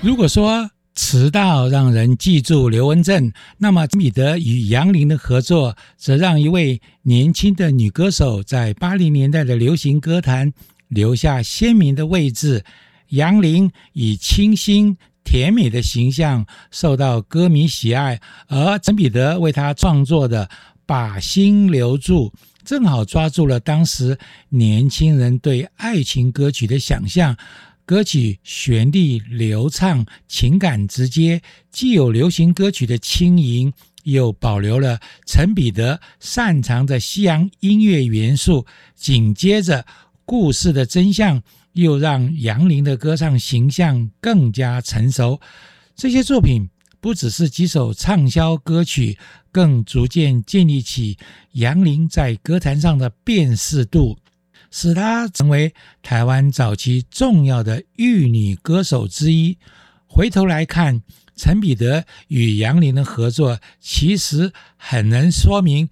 如果说迟到让人记住刘文正，那么陈彼得与杨林的合作则让一位年轻的女歌手在80年代的流行歌坛留下鲜明的位置。杨林以清新甜美的形象受到歌迷喜爱，而陈彼得为她创作的《把心留住》正好抓住了当时年轻人对爱情歌曲的想象。歌曲旋律流畅，情感直接，既有流行歌曲的轻盈，又保留了陈彼得擅长的西洋音乐元素。紧接着，故事的真相又让杨林的歌唱形象更加成熟。这些作品不只是几首畅销歌曲，更逐渐建立起杨林在歌坛上的辨识度，使她成为台湾早期重要的玉女歌手之一。回头来看，陈彼得与杨林的合作其实很能说明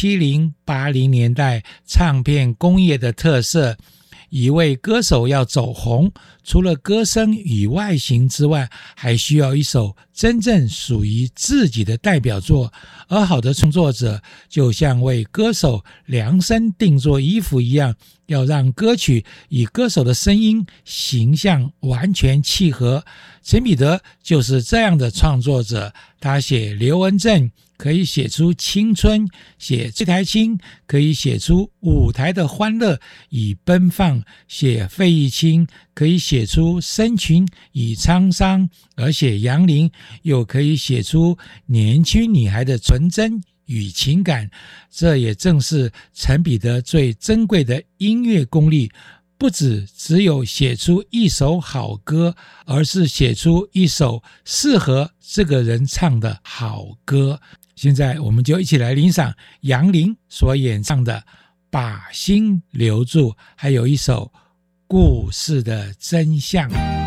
70、80年代唱片工业的特色。一位歌手要走红，除了歌声与外形之外，还需要一首真正属于自己的代表作。而好的创作者就像为歌手量身定做衣服一样，要让歌曲与歌手的声音形象完全契合。陈彼得就是这样的创作者，他写刘文正可以写出青春，写崔台青可以写出舞台的欢乐与奔放，写费玉清可以写出深情与沧桑，而写杨林又可以写出年轻女孩的纯真与情感。这也正是陈彼得最珍贵的音乐功力，不只有写出一首好歌，而是写出一首适合这个人唱的好歌。现在我们就一起来欣赏杨林所演唱的《把心留住》，还有一首《故事的真相》。